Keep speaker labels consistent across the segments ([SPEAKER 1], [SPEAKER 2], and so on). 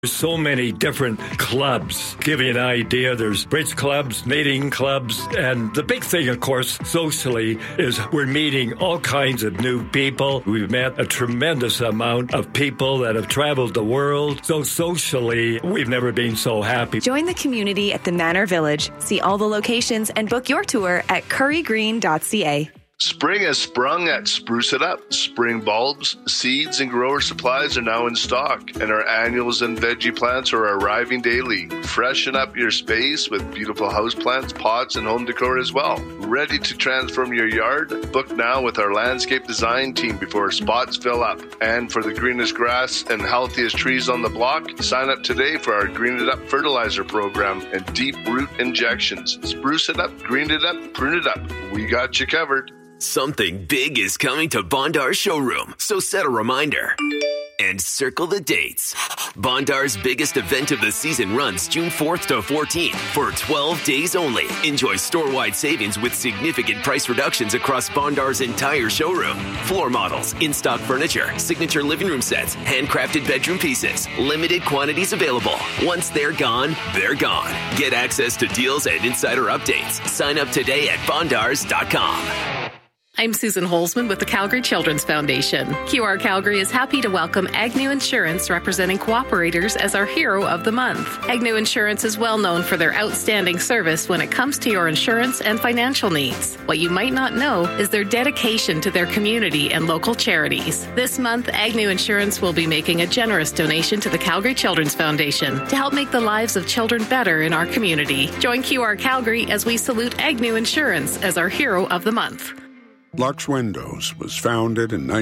[SPEAKER 1] There's so many different clubs. Give you an idea, there's bridge clubs, knitting clubs, and the big thing, of course, socially, is we're meeting all kinds of new people. We've met a tremendous amount of people that have traveled the world. So socially, we've never been so happy.
[SPEAKER 2] Join the community at the Manor Village. See all the locations and book your tour at currygreen.ca.
[SPEAKER 3] Spring has sprung at Spruce It Up. Spring bulbs, seeds, and grower supplies are now in stock, and our annuals and veggie plants are arriving daily. Freshen up your space with beautiful houseplants, pots, and home decor as well. Ready to transform your yard? Book now with our landscape design team before spots fill up. And for the greenest grass and healthiest trees on the block, sign up today for our Green It Up fertilizer program and deep root injections. Spruce it up, green it up, prune it up. We got you covered.
[SPEAKER 4] Something big is coming to Bondar's showroom, so set a reminder and circle the dates. Bondar's biggest event of the season runs June 4th to 14th for 12 days only. Enjoy store-wide savings with significant price reductions across Bondar's entire showroom. Floor models, in-stock furniture, signature living room sets, handcrafted bedroom pieces. Limited quantities available. Once they're gone, they're gone. Get access to deals and insider updates. Sign up today at bondars.com.
[SPEAKER 5] I'm Susan Holzman with the Calgary Children's Foundation. QR Calgary is happy to welcome Agnew Insurance, representing cooperators, as our Hero of the Month. Agnew Insurance is well known for their outstanding service when it comes to your insurance and financial needs. What you might not know is their dedication to their community and local charities. This month, Agnew Insurance will be making a generous donation to the Calgary Children's Foundation to help make the lives of children better in our community. Join QR Calgary as we salute Agnew Insurance as our Hero of the Month.
[SPEAKER 6] Lux Windows was founded in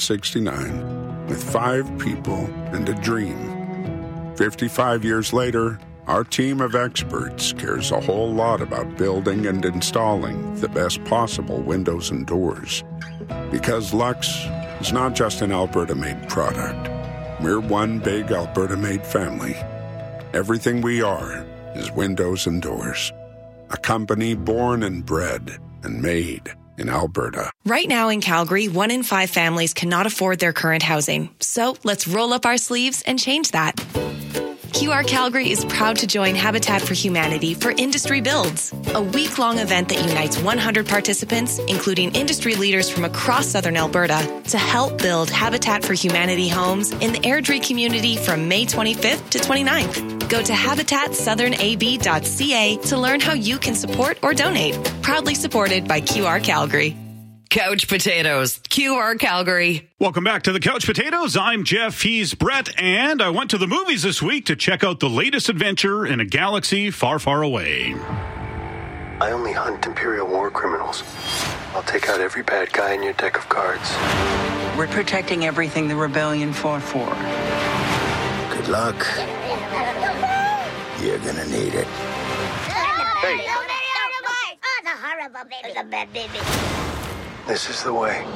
[SPEAKER 6] 1969 with 5 people and a dream. 55 years later, our team of experts cares a whole lot about building and installing the best possible windows and doors. Because Lux is not just an Alberta-made product. We're one big Alberta-made family. Everything we are is windows and doors. A company born and bred and made in Alberta.
[SPEAKER 2] Right now in Calgary, 1 in 5 families cannot afford their current housing. So let's roll up our sleeves and change that. QR Calgary is proud to join Habitat for Humanity for Industry Builds, a week-long event that unites 100 participants, including industry leaders from across southern Alberta, to help build Habitat for Humanity homes in the Airdrie community from May 25th to 29th. Go to habitatsouthernab.ca to learn how you can support or donate. Proudly supported by QR Calgary.
[SPEAKER 7] Couch Potatoes, QR Calgary.
[SPEAKER 8] Welcome back to the Couch Potatoes. I'm Jeff, he's Brett, and I went to the movies this week to check out the latest adventure in a galaxy far, far away.
[SPEAKER 9] I only hunt Imperial war criminals. I'll take out every bad guy in your deck of cards.
[SPEAKER 10] We're protecting everything the rebellion fought for.
[SPEAKER 11] Good luck. You're gonna need it.
[SPEAKER 9] Hey.
[SPEAKER 12] Oh, the horrible baby. The bad baby.
[SPEAKER 9] This is the way.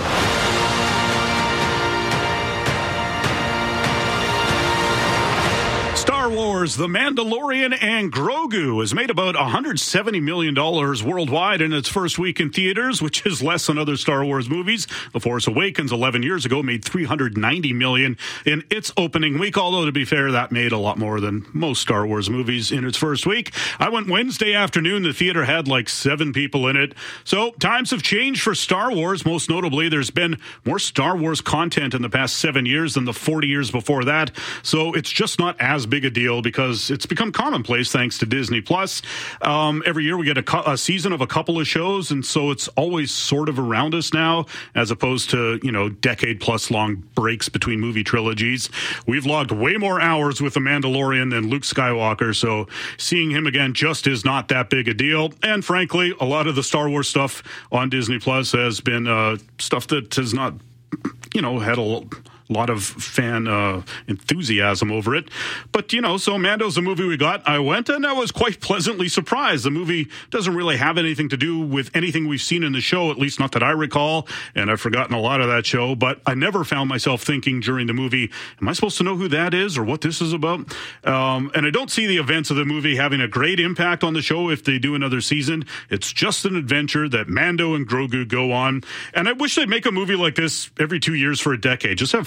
[SPEAKER 8] Star Wars, The Mandalorian, and Grogu has made about $170 million worldwide in its first week in theaters, which is less than other Star Wars movies. The Force Awakens 11 years ago made $390 million in its opening week, although to be fair, that made a lot more than most Star Wars movies in its first week. I went Wednesday afternoon. The theater had like 7 people in it. So times have changed for Star Wars. Most notably, there's been more Star Wars content in the past 7 years than the 40 years before that. So it's just not as big a deal because it's become commonplace thanks to Disney Plus. Every year we get a season of a couple of shows, and so it's always sort of around us now, as opposed to, decade plus long breaks between movie trilogies. We've logged way more hours with The Mandalorian than Luke Skywalker, so seeing him again just is not that big a deal. And frankly, a lot of the Star Wars stuff on Disney Plus has been stuff that has not, had a lot of fan enthusiasm over it. But, so Mando's the movie we got. I went and I was quite pleasantly surprised. The movie doesn't really have anything to do with anything we've seen in the show, at least not that I recall. And I've forgotten a lot of that show. But I never found myself thinking during the movie, am I supposed to know who that is or what this is about? And I don't see the events of the movie having a great impact on the show if they do another season. It's just an adventure that Mando and Grogu go on. And I wish they'd make a movie like this every 2 years for a decade. Just have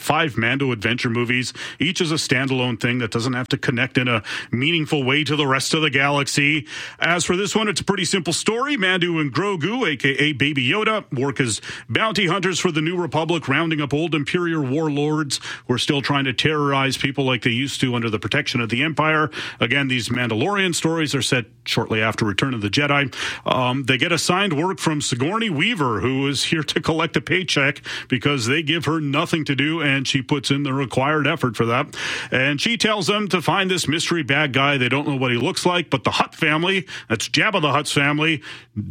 [SPEAKER 8] 5 Mando adventure movies. Each is a standalone thing that doesn't have to connect in a meaningful way to the rest of the galaxy. As for this one, it's a pretty simple story. Mando and Grogu, a.k.a. Baby Yoda, work as bounty hunters for the New Republic, rounding up old Imperial warlords who are still trying to terrorize people like they used to under the protection of the Empire. Again, these Mandalorian stories are set shortly after Return of the Jedi. They get assigned work from Sigourney Weaver, who is here to collect a paycheck because they give her nothing to do, and she puts in the required effort for that. And she tells them to find this mystery bad guy. They don't know what he looks like, but the Hutt family, that's Jabba the Hutt's family,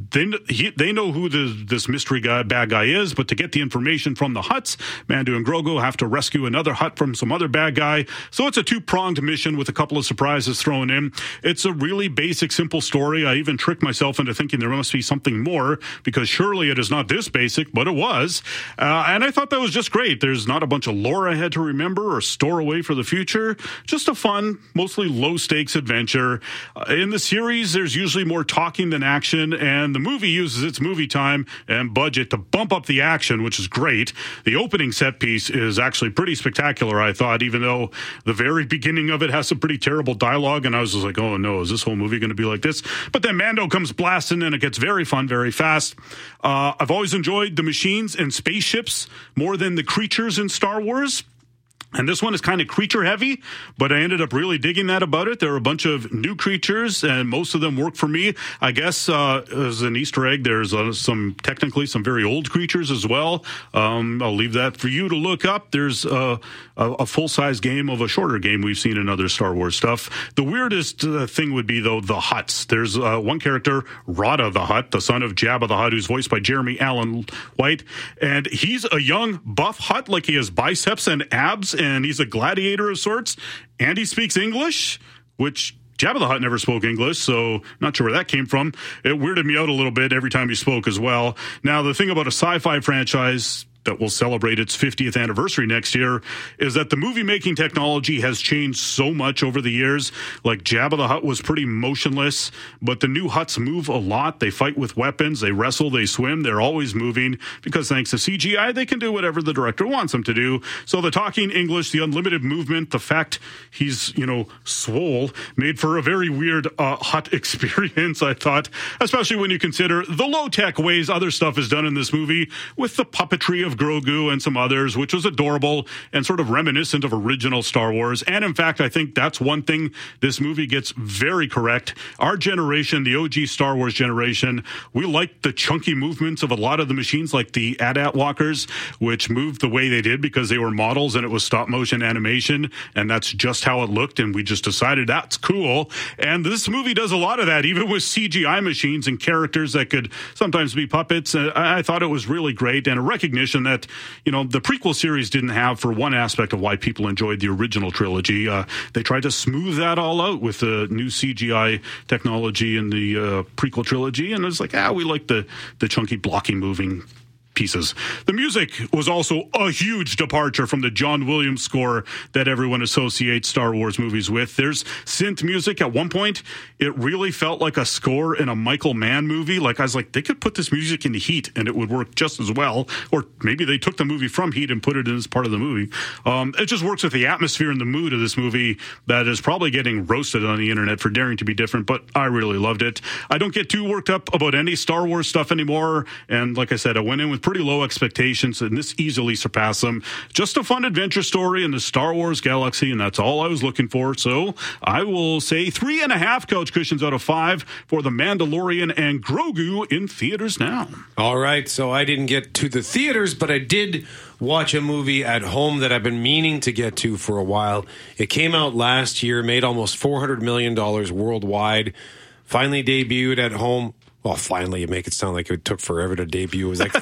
[SPEAKER 8] they know who this mystery bad guy is, but to get the information from the Hutts, Mando and Grogu have to rescue another Hutt from some other bad guy. So it's a two-pronged mission with a couple of surprises thrown in. It's a really basic, simple story. I even tricked myself into thinking there must be something more, because surely it is not this basic, but it was. And I thought that was just great. There's not a bunch of lore I had to remember or store away for the future. Just a fun, mostly low-stakes adventure. In the series, there's usually more talking than action, and the movie uses its movie time and budget to bump up the action, which is great. The opening set piece is actually pretty spectacular, I thought, even though the very beginning of it has some pretty terrible dialogue, and I was just like, oh no, is this whole movie going to be like this? But then Mando comes blasting, and it gets very fun very fast. I've always enjoyed the machines and spaceships more than the creatures in Star Wars. And this one is kind of creature heavy, but I ended up really digging that about it. There are a bunch of new creatures, and most of them work for me. I guess as an Easter egg, there's some very old creatures as well. I'll leave that for you to look up. There's a full-size game of a shorter game we've seen in other Star Wars stuff. The weirdest thing would be, though, the Hutts. There's one character, Rada the Hutt, the son of Jabba the Hutt, who's voiced by Jeremy Allen White, and he's a young, buff Hutt, like he has biceps and abs, and he's a gladiator of sorts, and he speaks English, which Jabba the Hutt never spoke English, so not sure where that came from. It weirded me out a little bit every time he spoke as well. Now, the thing about a sci-fi franchise that will celebrate its 50th anniversary next year is that the movie-making technology has changed so much over the years. Like, Jabba the Hutt was pretty motionless, but the new Hutts move a lot. They fight with weapons, they wrestle, they swim, they're always moving, because thanks to CGI, they can do whatever the director wants them to do. So the talking English, the unlimited movement, the fact he's, swole, made for a very weird Hutt experience, I thought, especially when you consider the low-tech ways other stuff is done in this movie, with the puppetry of Grogu and some others, which was adorable and sort of reminiscent of original Star Wars. And in fact, I think that's one thing this movie gets very correct. Our generation, the OG Star Wars generation, we liked the chunky movements of a lot of the machines, like the AT-AT walkers, which moved the way they did because they were models and it was stop motion animation, and that's just how it looked, and we just decided that's cool. And this movie does a lot of that, even with CGI machines and characters that could sometimes be puppets. I thought it was really great, and a recognition that, the prequel series didn't have for one aspect of why people enjoyed the original trilogy. They tried to smooth that all out with the new CGI technology in the prequel trilogy, and it was like, we like the chunky, blocky moving pieces. The music was also a huge departure from the John Williams score that everyone associates Star Wars movies with. There's synth music. At one point, it really felt like a score in a Michael Mann movie. Like, I was like, they could put this music into Heat and it would work just as well. Or maybe they took the movie from Heat and put it in as part of the movie. It just works with the atmosphere and the mood of this movie that is probably getting roasted on the internet for daring to be different, but I really loved it. I don't get too worked up about any Star Wars stuff anymore. And like I said, I went in with pretty low expectations, and this easily surpassed them. Just a fun adventure story in the Star Wars galaxy, and that's all I was looking for. So I will say 3.5 couch cushions out of 5 for The Mandalorian and Grogu in theaters now.
[SPEAKER 13] All right, so I didn't get to the theaters, but I did watch a movie at home that I've been meaning to get to for a while. It came out last year, made almost $400 million worldwide, finally debuted at home. Well, finally, you make it sound like it took forever to debut. It was like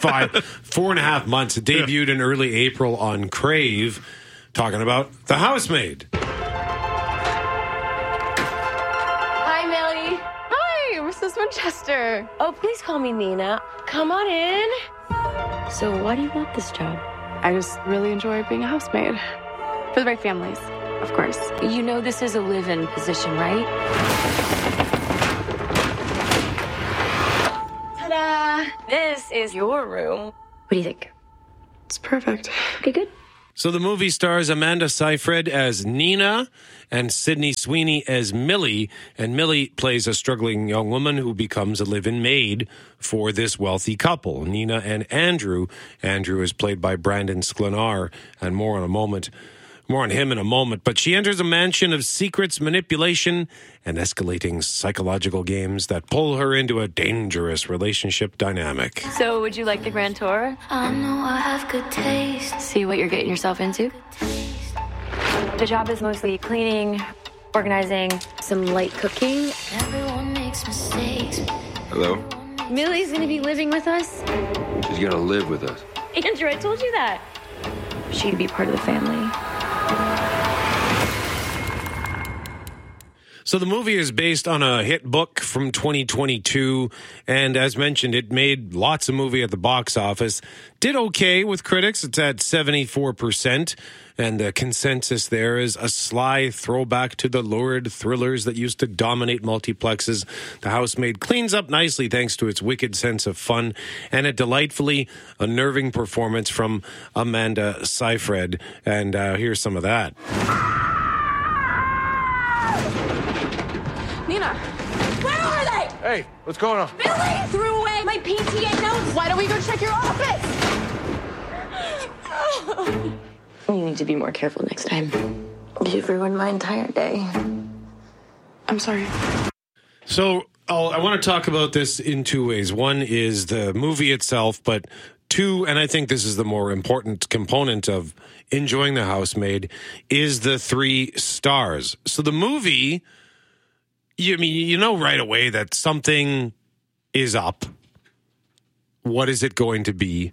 [SPEAKER 13] 4.5 months. It debuted in early April on Crave, talking about The Housemaid.
[SPEAKER 14] Hi, Millie. Hi, Mrs. Winchester. Oh, please call me Nina. Come on in. So why do you want this job?
[SPEAKER 15] I just really enjoy being a housemaid. For the right families, of course.
[SPEAKER 14] You know this is a live-in position, right? Ta-da! This is your room. What do you think?
[SPEAKER 15] It's perfect.
[SPEAKER 14] Okay, good.
[SPEAKER 13] So the movie stars Amanda Seyfried as Nina and Sydney Sweeney as Millie. And Millie plays a struggling young woman who becomes a live-in maid for this wealthy couple, Nina and Andrew. Andrew is played by Brandon Sklenar, and more on him in a moment. But she enters a mansion of secrets, manipulation, and escalating psychological games that pull her into a dangerous relationship dynamic.
[SPEAKER 14] So, would you like the grand tour?
[SPEAKER 16] I know I have good taste.
[SPEAKER 14] See what you're getting yourself into? The job is mostly cleaning, organizing, some light cooking.
[SPEAKER 16] Everyone makes mistakes.
[SPEAKER 17] Hello?
[SPEAKER 14] Millie's gonna be living with us.
[SPEAKER 17] She's gonna live with us.
[SPEAKER 14] Andrew, I told you that. She'd be part of the family.
[SPEAKER 13] So the movie is based on a hit book from 2022, and as mentioned, it made lots of movie at the box office. Did okay with critics. It's at 74%, and the consensus there is a sly throwback to the lurid thrillers that used to dominate multiplexes. The Housemaid cleans up nicely thanks to its wicked sense of fun and a delightfully unnerving performance from Amanda Seyfried. And here's some of that.
[SPEAKER 15] Nina,
[SPEAKER 16] Where are they?
[SPEAKER 17] Hey, what's going on?
[SPEAKER 16] Billy threw away my PTA notes.
[SPEAKER 15] why don't we go check your office?
[SPEAKER 14] You need to be more careful next time.
[SPEAKER 16] You've ruined my entire day.
[SPEAKER 15] I'm sorry.
[SPEAKER 13] So I want to talk about this in two ways. One is the movie itself, but two, and I think this is the more important component of enjoying The Housemaid, is the 3 stars. So the movie, you know right away that something is up. What is it going to be?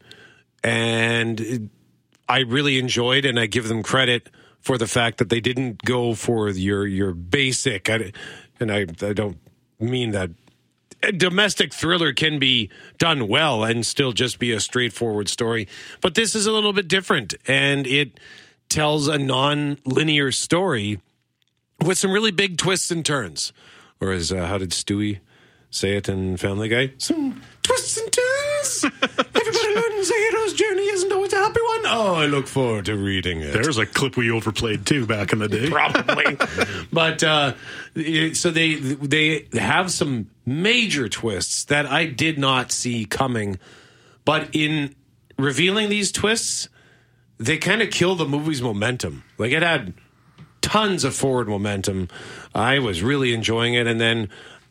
[SPEAKER 13] And I really enjoyed, and I give them credit for the fact that they didn't go for your basic, I don't mean that. A domestic thriller can be done well and still just be a straightforward story. But this is a little bit different, and it tells a non-linear story with some really big twists and turns. Or as, how did Stewie say it in Family Guy? Some twists and turns. Everybody learns a hero's journey isn't always a happy one. Oh, I look forward to reading it.
[SPEAKER 8] There's a clip we overplayed, too, back in the day.
[SPEAKER 13] Probably. But so they have some major twists that I did not see coming. But in revealing these twists, they kind of kill the movie's momentum. Like, it had tons of forward momentum. I was really enjoying it. And then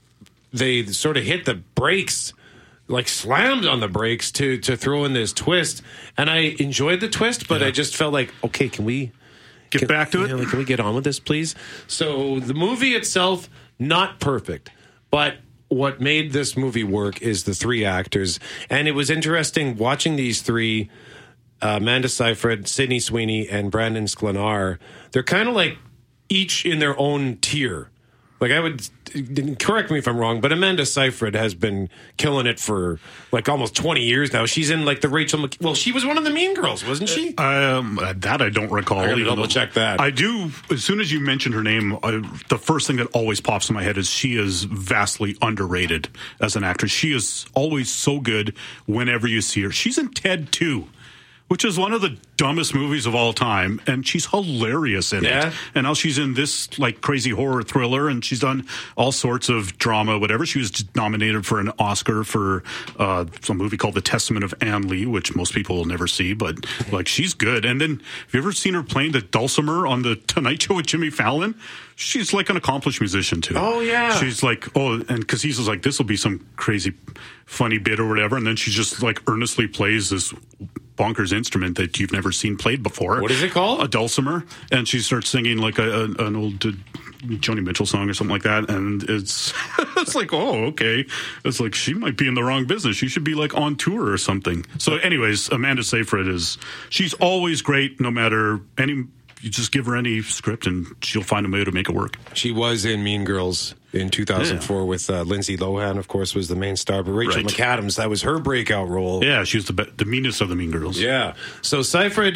[SPEAKER 13] they sort of hit the brakes, like slammed on the brakes to throw in this twist. And I enjoyed the twist, but I just felt like, okay, can we
[SPEAKER 8] get back to it?
[SPEAKER 13] Can we get on with this, please? So the movie itself, not perfect, but what made this movie work is the 3 actors. And it was interesting watching these 3, Amanda Seyfried, Sydney Sweeney, and Brandon Sklenar. They're kind of like each in their own tier. Like, I would, correct me if I'm wrong, but Amanda Seyfried has been killing it for like almost 20 years now. She's in like the well, she was one of the Mean Girls, wasn't she?
[SPEAKER 8] That I don't recall.
[SPEAKER 13] I gotta double check that.
[SPEAKER 8] I do. As soon as you mentioned her name, the first thing that always pops in my head is she is vastly underrated as an actress. She is always so good whenever you see her. She's in Ted 2. Which is one of the dumbest movies of all time, and she's hilarious in it. And now she's in this like crazy horror thriller, and she's done all sorts of drama, whatever. She was nominated for an Oscar for some movie called The Testament of Anne Lee, which most people will never see, but like she's good. And then have you ever seen her playing the dulcimer on the Tonight Show with Jimmy Fallon? She's like an accomplished musician too.
[SPEAKER 13] Oh yeah.
[SPEAKER 8] She's like, and because he's like, this will be some crazy funny bit or whatever, and then she just like earnestly plays this bonkers instrument that you've never seen played before.
[SPEAKER 13] What is it called?
[SPEAKER 8] A dulcimer. And she starts singing like an old Joni Mitchell song or something like that. And it's it's like, oh, okay. It's like she might be in the wrong business. She should be like on tour or something. So anyways, Amanda Seyfried she's always great no matter you just give her any script and she'll find a way to make it work.
[SPEAKER 13] She was in Mean Girls in 2004 with Lindsay Lohan, of course, was the main star. But Rachel McAdams, that was her breakout role.
[SPEAKER 8] Yeah, she was the meanest of the Mean Girls.
[SPEAKER 13] Yeah. So Seyfried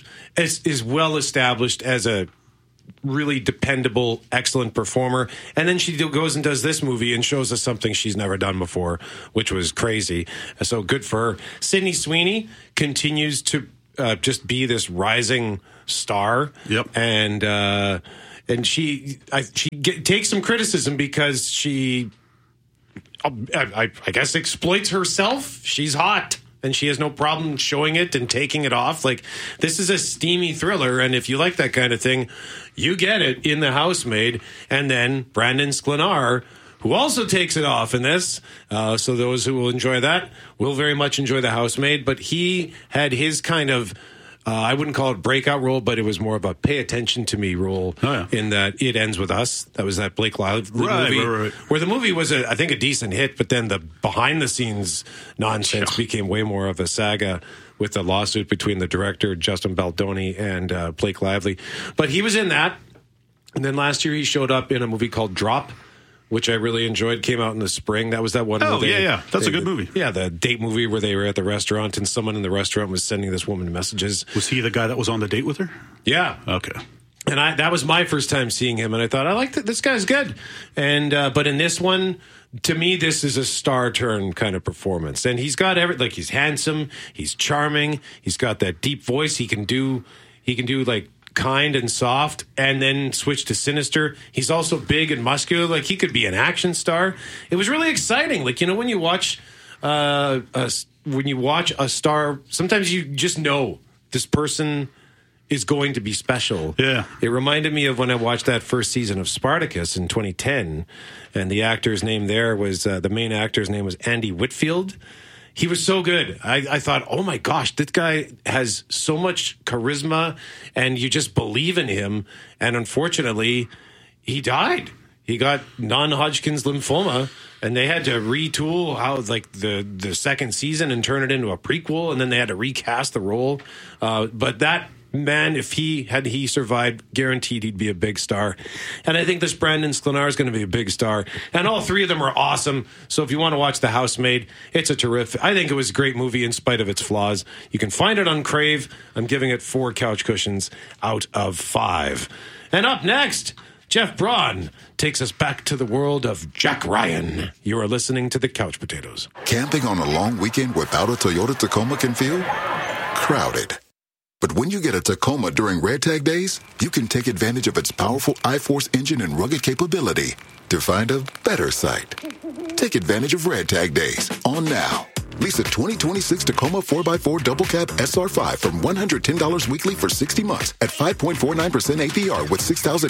[SPEAKER 13] is well established as a really dependable, excellent performer. And then she goes and does this movie and shows us something she's never done before, which was crazy. So good for her. Sydney Sweeney continues to just be this rising star.
[SPEAKER 8] Yep.
[SPEAKER 13] And she takes some criticism because she, I guess, exploits herself. She's hot. And she has no problem showing it and taking it off. Like, this is a steamy thriller, and if you like that kind of thing, you get it in The Housemaid. And then Brandon Sklenar, who also takes it off in this. So those who will enjoy that will very much enjoy The Housemaid. But he had his kind of, I wouldn't call it breakout role, but it was more of a pay attention to me role in that It Ends With Us. That was that Blake Lively movie. Right. Where the movie was, I think, a decent hit, but then the behind-the-scenes nonsense became way more of a saga with the lawsuit between the director, Justin Baldoni, and Blake Lively. But he was in that. And then last year he showed up in a movie called Drop, which I really enjoyed, came out in the spring. That was that one.
[SPEAKER 8] Oh, yeah. That's a good movie.
[SPEAKER 13] Yeah, the date movie where they were at the restaurant and someone in the restaurant was sending this woman messages.
[SPEAKER 8] Was he the guy that was on the date with her?
[SPEAKER 13] Yeah.
[SPEAKER 8] Okay.
[SPEAKER 13] And that was my first time seeing him, and I thought, I like that. This guy's good. And but in this one, to me, this is a star turn kind of performance. And he's got like, he's handsome, he's charming, he's got that deep voice. He can do like kind and soft, and then switch to sinister. He's also big and muscular. Like, he could be an action star. It was really exciting. Like, when you watch a star, sometimes you just know this person is going to be special.
[SPEAKER 8] Yeah.
[SPEAKER 13] It reminded me of when I watched that first season of Spartacus in 2010, and the actor's name there was the main actor's name was Andy Whitfield. He was so good. I thought, oh my gosh, this guy has so much charisma, and you just believe in him. And unfortunately, he died. He got non-Hodgkin's lymphoma, and they had to retool how the second season and turn it into a prequel, and then they had to recast the role. But that man, if he survived, guaranteed he'd be a big star. And I think this Brandon Sklenar is going to be a big star. And all three of them are awesome. So if you want to watch The Housemaid, it's a terrific. I think it was a great movie in spite of its flaws. You can find it on Crave. I'm giving it 4 couch cushions out of 5. And up next, Jeff Braun takes us back to the world of Jack Ryan. You are listening to The Couch Potatoes.
[SPEAKER 18] Camping on a long weekend without a Toyota Tacoma can feel crowded. But when you get a Tacoma during Red Tag Days, you can take advantage of its powerful I-Force engine and rugged capability to find a better site. Take advantage of Red Tag Days on now. Lease a 2026 Tacoma 4x4 Double Cab SR5 from $110 weekly for 60 months at 5.49% APR with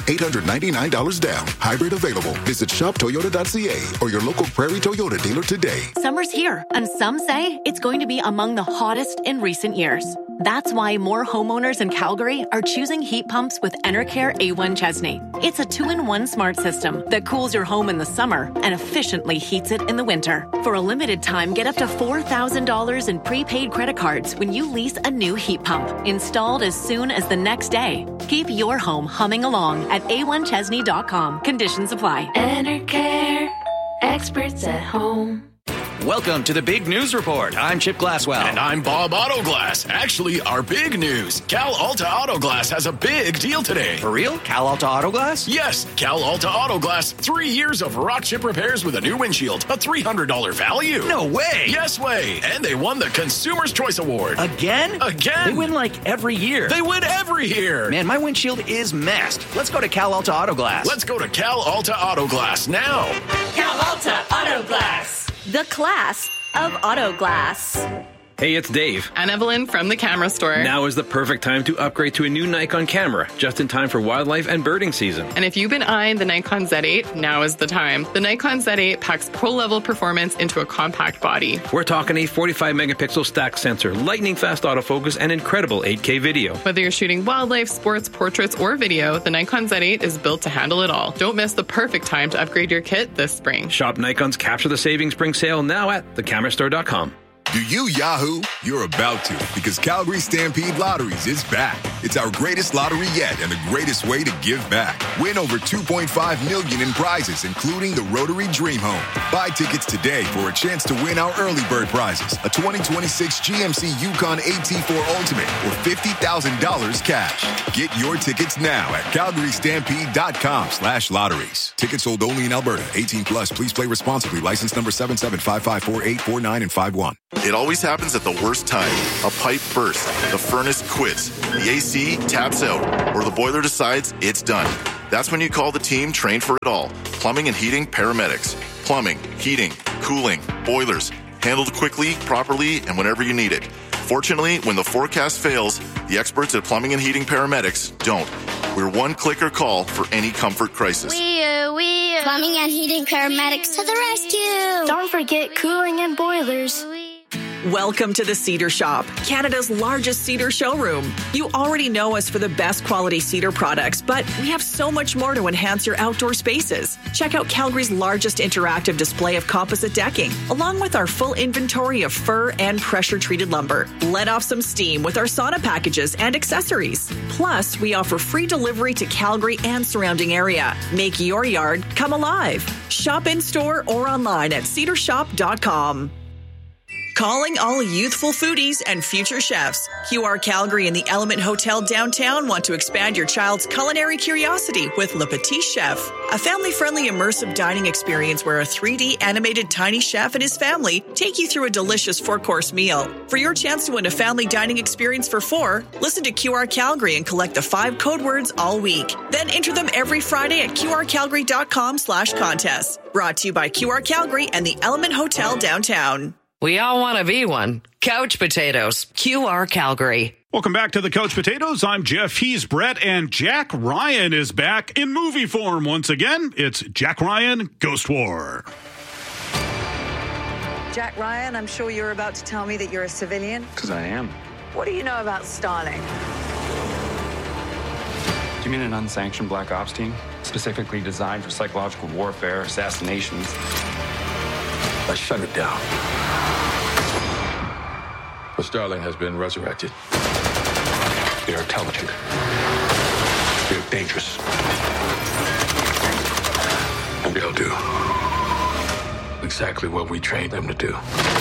[SPEAKER 18] $6,899 down. Hybrid available. Visit shoptoyota.ca or your local Prairie Toyota dealer today.
[SPEAKER 19] Summer's here, and some say it's going to be among the hottest in recent years. That's why more homeowners in Calgary are choosing heat pumps with Enercare A1 Chesney. It's a 2-in-1 smart system that cools your home in the summer and efficiently heats it in the winter. For a limited time, get up to $4,000 in prepaid credit cards when you lease a new heat pump, installed as soon as the next day. Keep your home humming along at a1chesney.com. Conditions apply.
[SPEAKER 16] Enercare, experts at home.
[SPEAKER 20] Welcome to the Big News Report. I'm Chip Glasswell.
[SPEAKER 21] And I'm Bob Autoglass. Actually, our big news. Cal Alta Autoglass has a big deal today.
[SPEAKER 20] For real? Cal Alta Autoglass?
[SPEAKER 21] Yes, Cal Alta Autoglass. 3 years of rock chip repairs with a new windshield. A $300 value.
[SPEAKER 20] No way.
[SPEAKER 21] Yes way. And they won the Consumer's Choice Award.
[SPEAKER 20] Again?
[SPEAKER 21] Again.
[SPEAKER 20] They win like every year.
[SPEAKER 21] They win every year.
[SPEAKER 20] Man, my windshield is masked. Let's go to Cal Alta Autoglass.
[SPEAKER 21] Let's go to Cal Alta Autoglass now.
[SPEAKER 22] Cal Alta Autoglass. The class of auto glass.
[SPEAKER 23] Hey, it's Dave.
[SPEAKER 24] And Evelyn from the camera store.
[SPEAKER 23] Now is the perfect time to upgrade to a new Nikon camera, just in time for wildlife and birding season.
[SPEAKER 24] And if you've been eyeing the Nikon Z8, now is the time. The Nikon Z8 packs pro-level performance into a compact body.
[SPEAKER 23] We're talking a 45-megapixel stacked sensor, lightning-fast autofocus, and incredible 8K video.
[SPEAKER 24] Whether you're shooting wildlife, sports, portraits, or video, the Nikon Z8 is built to handle it all. Don't miss the perfect time to upgrade your kit this spring.
[SPEAKER 23] Shop Nikon's Capture the Savings Spring Sale now at thecamerastore.com.
[SPEAKER 25] Do you Yahoo? You're about to, because Calgary Stampede Lotteries is back. It's our greatest lottery yet and the greatest way to give back. Win over $2.5 million in prizes, including the Rotary Dream Home. Buy tickets today for a chance to win our early bird prizes, a 2026 GMC Yukon AT4 Ultimate, or $50,000 cash. Get your tickets now at calgarystampede.com/lotteries. Tickets sold only in Alberta. 18 plus. Please play responsibly. License number 775548449 and 51.
[SPEAKER 1] It always happens at the worst time. A pipe bursts, the furnace quits, the AC taps out, or the boiler decides it's done. That's when you call the team trained for it all. Plumbing and heating paramedics. Plumbing, heating, cooling, boilers. Handled quickly, properly, and whenever you need it. Fortunately, when the forecast fails, the experts at Plumbing and Heating Paramedics don't. We're one clicker call for any comfort crisis.
[SPEAKER 12] Plumbing and Heating Paramedics to the rescue.
[SPEAKER 16] Don't forget cooling and boilers.
[SPEAKER 3] Welcome to the Cedar Shop, Canada's largest cedar showroom. You already know us for the best quality cedar products, but we have so much more to enhance your outdoor spaces. Check out Calgary's largest interactive display of composite decking, along with our full inventory of fir and pressure-treated lumber. Let off some steam with our sauna packages and accessories. Plus, we offer free delivery to Calgary and surrounding area. Make your yard come alive. Shop in-store or online at cedarshop.com. Calling all youthful foodies and future chefs. QR Calgary and the Element Hotel downtown want to expand your child's culinary curiosity with Le Petit Chef, a family-friendly immersive dining experience where a 3D animated tiny chef and his family take you through a delicious 4-course meal. For your chance to win a family dining experience for 4, listen to QR Calgary and collect the 5 code words all week. Then enter them every Friday at qrcalgary.com/contest. Brought to you by QR Calgary and the Element Hotel downtown.
[SPEAKER 7] We all want to be one. Couch Potatoes, QR Calgary.
[SPEAKER 8] Welcome back to the Couch Potatoes. I'm Jeff. He's Brett, and Jack Ryan is back in movie form once again. It's Jack Ryan, Ghost War.
[SPEAKER 10] Jack Ryan, I'm sure you're about to tell me that you're a civilian.
[SPEAKER 17] Because I am.
[SPEAKER 10] What do you know about Starlink?
[SPEAKER 17] Do you mean an unsanctioned black ops team? Specifically designed for psychological warfare, assassinations?
[SPEAKER 11] I shut it down.
[SPEAKER 4] But Starling has been resurrected.
[SPEAKER 11] They're intelligent. They're dangerous. And they'll do exactly what we trained them to do.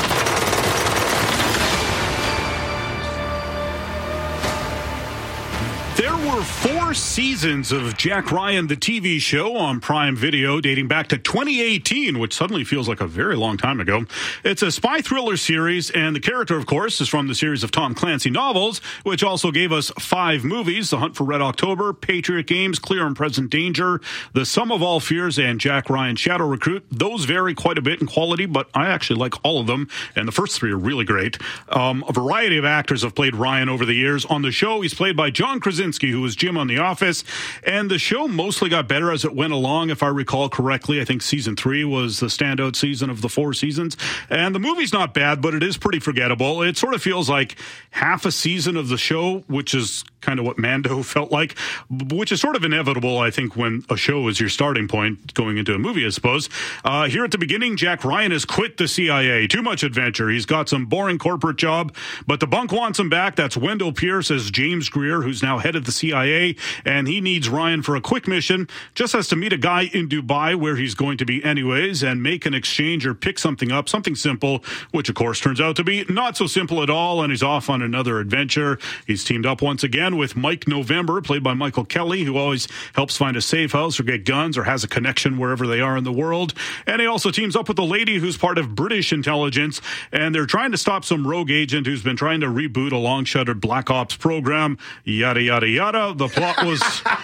[SPEAKER 8] There were 4 seasons of Jack Ryan, the TV show, on Prime Video dating back to 2018, which suddenly feels like a very long time ago. It's a spy thriller series, and the character, of course, is from the series of Tom Clancy novels, which also gave us 5 movies: The Hunt for Red October, Patriot Games, Clear and Present Danger, The Sum of All Fears, and Jack Ryan Shadow Recruit. Those vary quite a bit in quality, but I actually like all of them, and the first 3 are really great. A variety of actors have played Ryan over the years. On the show, he's played by John Krasinski, who was Jim on The Office, and the show mostly got better as it went along, if I recall correctly. I think season 3 was the standout season of the 4 seasons, and the movie's not bad, but it is pretty forgettable. It sort of feels like half a season of the show, which is kind of what Mando felt like, which is sort of inevitable, I think, when a show is your starting point going into a movie, I suppose. Here at the beginning, Jack Ryan has quit the CIA. Too much adventure. He's got some boring corporate job, but the bunk wants him back. That's Wendell Pierce as James Greer, who's now head of the CIA, and he needs Ryan for a quick mission. Just has to meet a guy in Dubai, where he's going to be anyways, and make an exchange or pick something up, something simple, which of course turns out to be not so simple at all, and he's off on another adventure. He's teamed up once again with Mike November, played by Michael Kelly, who always helps find a safe house or get guns or has a connection wherever they are in the world. And he also teams up with a lady who's part of British intelligence, and they're trying to stop some rogue agent who's been trying to reboot a long-shuttered Black Ops program, yada, yada, yada. The plot was...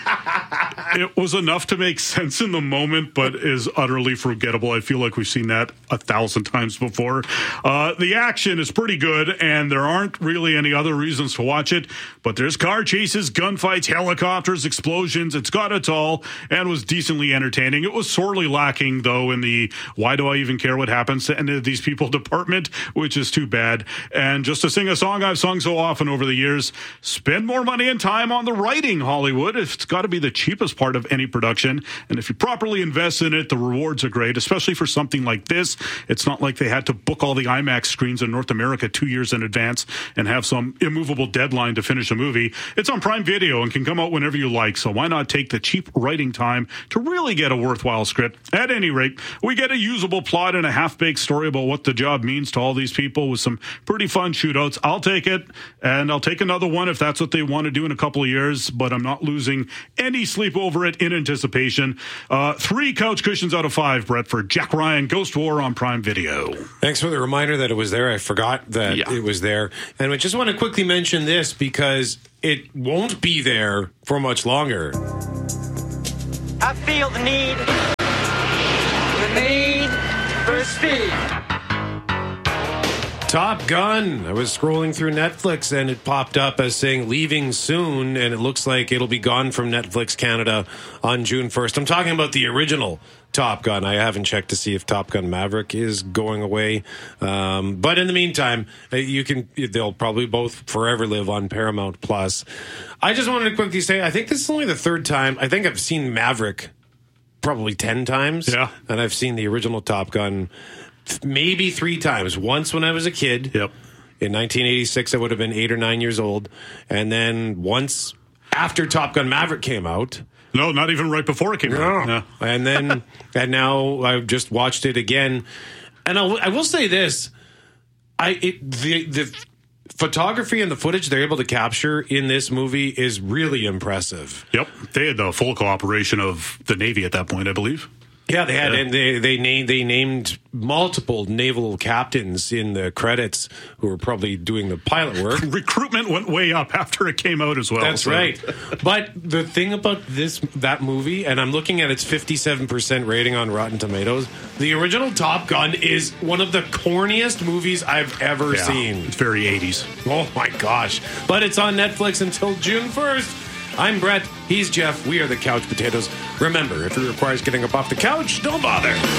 [SPEAKER 8] it was enough to make sense in the moment, but is utterly forgettable. I feel like we've seen that 1,000 times before. The action is pretty good, and there aren't really any other reasons to watch it, but there's car chases, gunfights, helicopters, explosions. It's got it all, and was decently entertaining. It was sorely lacking, though, in the why do I even care what happens to any of these people department, which is too bad. And just to sing a song I've sung so often over the years, spend more money and time on the writing, Hollywood. It's got to be the cheapest part of any production, and if you properly invest in it, the rewards are great, especially for something like this. It's not like they had to book all the IMAX screens in North America 2 years in advance and have some immovable deadline to finish a movie. It's on Prime Video and can come out whenever you like, so why not take the cheap writing time to really get a worthwhile script? At any rate, we get a usable plot and a half-baked story about what the job means to all these people with some pretty fun shootouts. I'll take it, and I'll take another one if that's what they want to do in a couple of years. nightmares, but I'm not losing any sleep over it in anticipation. 3 couch cushions out of 5, Brett, for Jack Ryan, Ghost War on Prime Video.
[SPEAKER 13] Thanks for the reminder that it was there. I forgot that it was there. And I just want to quickly mention this because it won't be there for much longer.
[SPEAKER 2] I feel the need for speed.
[SPEAKER 13] Top Gun. I was scrolling through Netflix and it popped up as saying leaving soon, and it looks like it'll be gone from Netflix Canada on June 1st. I'm talking about the original Top Gun. I haven't checked to see if Top Gun Maverick is going away. But in the meantime, they'll probably both forever live on Paramount Plus. I just wanted to quickly say, I think this is only the 3rd time. I think I've seen Maverick probably 10 times.
[SPEAKER 8] Yeah.
[SPEAKER 13] And I've seen the original Top Gun maybe 3 times. Once when I was a kid.
[SPEAKER 8] Yep.
[SPEAKER 13] In 1986, I would have been 8 or 9 years old. And then once after Top Gun Maverick came out.
[SPEAKER 8] No, not even right before it came out. No.
[SPEAKER 13] And then, and now I've just watched it again. And I will say this. The photography and the footage they're able to capture in this movie is really impressive.
[SPEAKER 8] Yep. They had the full cooperation of the Navy at that point, I believe.
[SPEAKER 13] Yeah, they had, and they named multiple naval captains in the credits who were probably doing the pilot work.
[SPEAKER 8] Recruitment went way up after it came out as well.
[SPEAKER 13] That's right. But the thing about that movie, and I'm looking at its 57% rating on Rotten Tomatoes, the original Top Gun is one of the corniest movies I've ever seen.
[SPEAKER 8] It's very 80s.
[SPEAKER 13] Oh my gosh. But it's on Netflix until June 1st. I'm Brett. He's Jeff. We are the Couch Potatoes. Remember, if it requires getting up off the couch, don't bother.